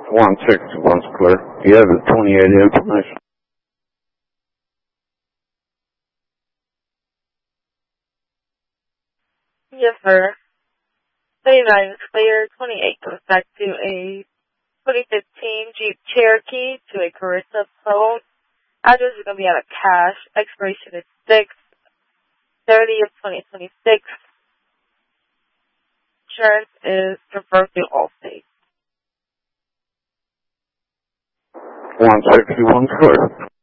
161's clear. You have the 28 information. Yes, sir. 39 is clear. 28 goes back to a 2015 Jeep Cherokee to a Carissa sold. Address is going to be out of cash. Expiration is 6/30 of 2026. Insurance is confirmed through Allstate. 161's clear.